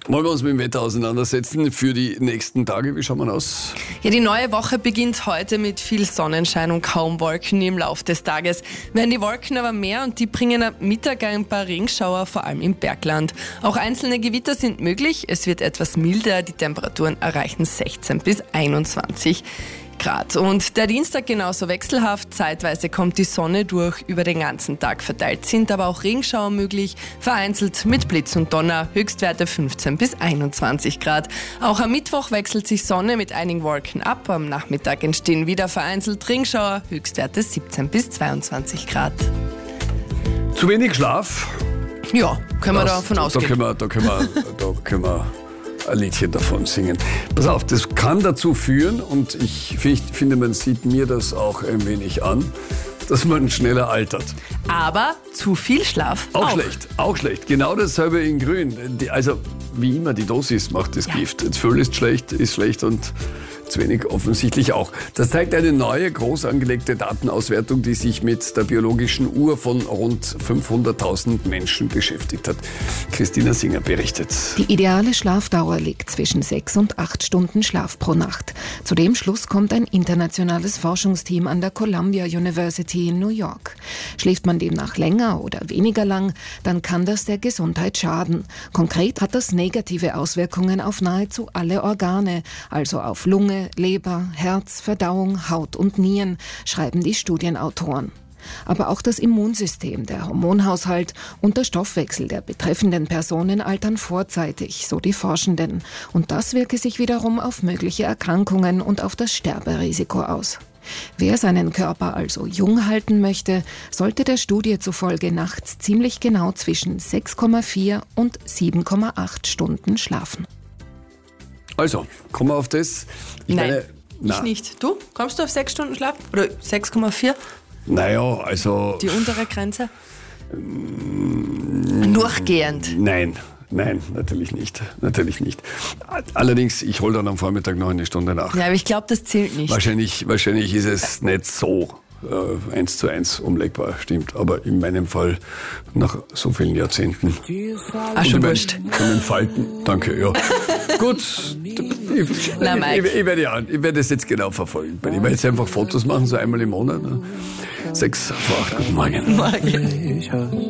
Wollen wir uns mit dem Wetter auseinandersetzen für die nächsten Tage? Wie schauen wir aus? Ja, die neue Woche beginnt heute mit viel Sonnenschein und kaum Wolken im Laufe des Tages. Werden die Wolken aber mehr und die bringen am Mittag ein paar Regenschauer, vor allem im Bergland. Auch einzelne Gewitter sind möglich. Es wird etwas milder. Die Temperaturen erreichen 16 bis 21 Grad. Und der Dienstag genauso wechselhaft. Zeitweise kommt die Sonne durch, über den ganzen Tag verteilt sind aber auch Regenschauer möglich, vereinzelt mit Blitz und Donner, Höchstwerte 15 bis 21 Grad. Auch am Mittwoch wechselt sich Sonne mit einigen Wolken ab. Am Nachmittag entstehen wieder vereinzelt Regenschauer, Höchstwerte 17 bis 22 Grad. Zu wenig Schlaf? Ja, können wir davon ausgehen. Da können wir ein Liedchen davon singen. Pass auf, das kann dazu führen, und ich finde, man sieht mir das auch ein wenig an, dass man schneller altert. Aber zu viel Schlaf Auch schlecht. Genau dasselbe in Grün. Also, wie immer, die Dosis macht das Gift. Zu viel ist schlecht und zu wenig offensichtlich auch. Das zeigt eine neue, groß angelegte Datenauswertung, die sich mit der biologischen Uhr von rund 500.000 Menschen beschäftigt hat. Christina Singer berichtet. Die ideale Schlafdauer liegt zwischen 6 und 8 Stunden Schlaf pro Nacht. Zu dem Schluss kommt ein internationales Forschungsteam an der Columbia University in New York. Schläft man demnach länger oder weniger lang, dann kann das der Gesundheit schaden. Konkret hat das negative Auswirkungen auf nahezu alle Organe, also auf Lunge, Leber, Herz, Verdauung, Haut und Nieren, schreiben die Studienautoren. Aber auch das Immunsystem, der Hormonhaushalt und der Stoffwechsel der betreffenden Personen altern vorzeitig, so die Forschenden. Und das wirke sich wiederum auf mögliche Erkrankungen und auf das Sterberisiko aus. Wer seinen Körper also jung halten möchte, sollte der Studie zufolge nachts ziemlich genau zwischen 6,4 und 7,8 Stunden schlafen. Also, kommen wir auf das. Ich nicht. Du? Kommst du auf 6 Stunden Schlaf? Oder 6,4? Naja, also... Die untere Grenze? Durchgehend? Nein, natürlich nicht. Allerdings, ich hole dann am Vormittag noch eine Stunde nach. Ja, aber ich glaube, das zählt nicht. Wahrscheinlich ist es nicht so 1:1 umlegbar, stimmt. Aber in meinem Fall, nach so vielen Jahrzehnten. Schon wurscht. Von den Falten. Danke, ja. Gut, ich werde es jetzt genau verfolgen. Ich werde jetzt einfach Fotos machen, so einmal im Monat. 6 vor 8, guten Morgen.